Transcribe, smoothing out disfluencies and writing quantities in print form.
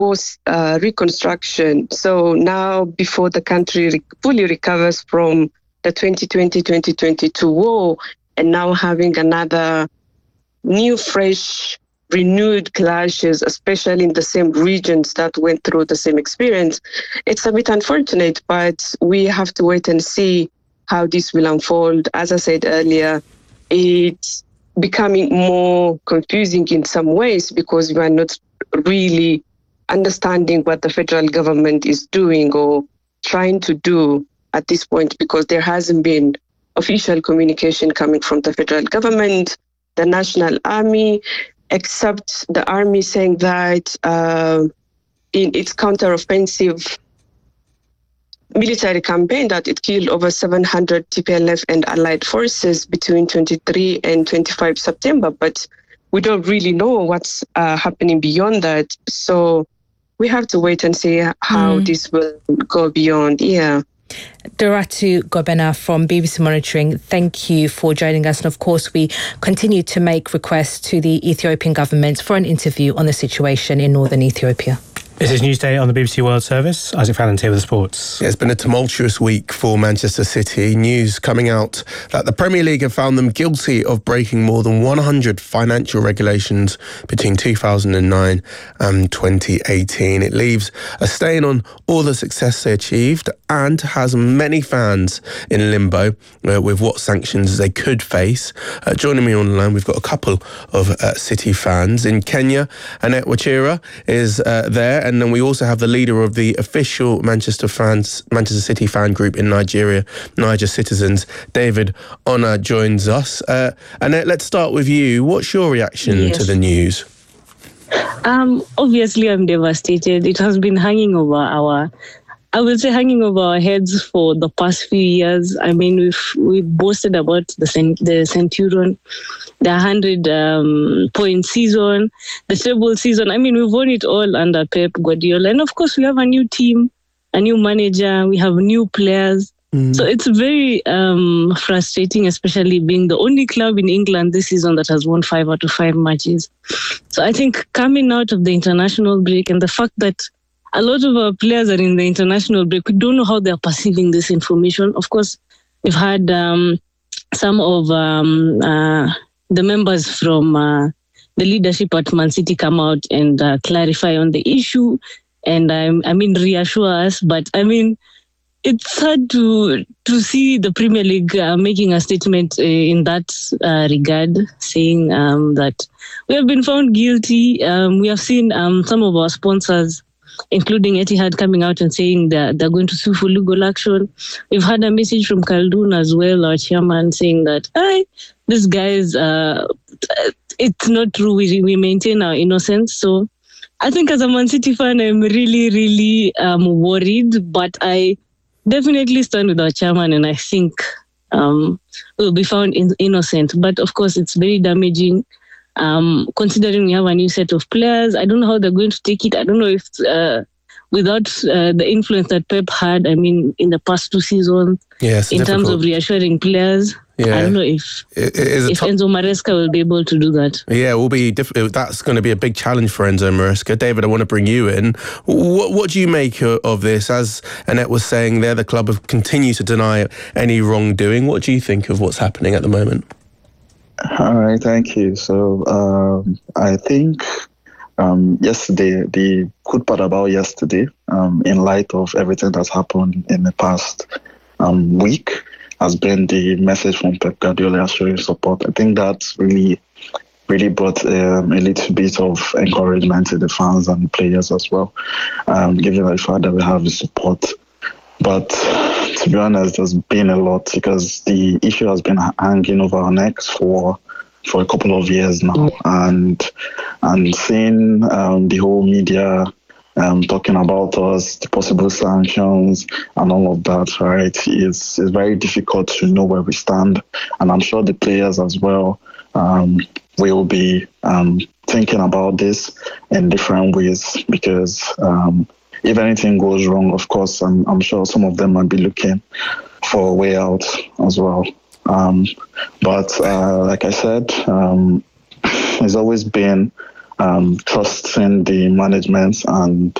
reconstruction. So now, before the country fully recovers from the 2020-2022 war, and now having another new, fresh, renewed clashes, especially in the same regions that went through the same experience, it's a bit unfortunate, but we have to wait and see how this will unfold. As I said earlier, it's becoming more confusing in some ways because we are not really understanding what the federal government is doing or trying to do at this point, because there hasn't been official communication coming from the federal government, the National Army, except the army saying that in its counteroffensive military campaign that it killed over 700 TPLF and allied forces between 23 and 25 September. But we don't really know what's happening beyond that. So we have to wait and see how this will go beyond. Yeah. Doratu Gobena from BBC Monitoring, thank you for joining us. And of course, we continue to make requests to the Ethiopian government for an interview on the situation in northern Ethiopia. This is Newsday on the BBC World Service. Isaac Fallon's here with the sports. It's been a tumultuous week for Manchester City. News coming out that the Premier League have found them guilty of breaking more than 100 financial regulations between 2009 and 2018. It leaves a stain on all the success they achieved and has many fans in limbo with what sanctions they could face. Joining me on the line, we've got a couple of City fans. In Kenya, Annette Wachira is there. And then we also have the leader of the official Manchester City fan group in Nigeria, Niger Citizens, David Ona, joins us. Annette, let's start with you. What's your reaction to the news? Obviously, I'm devastated. It has been hanging over our heads for the past few years. I mean, we've boasted about the Centurion, the 100-point season, the treble season. I mean, we've won it all under Pep Guardiola. And of course, we have a new team, a new manager, we have new players. So it's very frustrating, especially being the only club in England this season that has won 5 out of 5 matches. So I think coming out of the international break and the fact that a lot of our players are in the international break, we don't know how they're perceiving this information. Of course, we've had some of the members from the leadership at Man City come out and clarify on the issue and reassure us. But I mean, it's hard to see the Premier League making a statement in that regard, saying that we have been found guilty. We have seen some of our sponsors, including Etihad, coming out and saying that they're going to sue for legal action. We've had a message from Khaldun as well, our chairman, saying that, these guys, it's not true. We maintain our innocence. So I think as a Man City fan, I'm really, really worried, but I definitely stand with our chairman and I think we'll be found innocent. But of course, it's very damaging. Considering we have a new set of players, I don't know how they're going to take it. I don't know if without the influence that Pep had, I mean, in the past 2 seasons, in terms of reassuring players, I don't know if Enzo Maresca will be able to do that. Yeah, it will be difficult. That's going to be a big challenge for Enzo Maresca. David, I want to bring you in. What do you make of this? As Annette was saying there, the club have continued to deny any wrongdoing. What do you think of what's happening at the moment? All right, thank you. So I think yesterday, the good part about yesterday, in light of everything that's happened in the past week, has been the message from Pep Guardiola showing support. I think that really brought a little bit of encouragement to the fans and the players as well, given the fact that we have the support. But to be honest, there's been a lot because the issue has been hanging over our necks for a couple of years now, and seeing the whole media talking about us, the possible sanctions and all of that, right? It's very difficult to know where we stand, and I'm sure the players as well will be thinking about this in different ways because. If anything goes wrong, of course, I'm sure some of them might be looking for a way out as well. But like I said, it's always been trusting the management and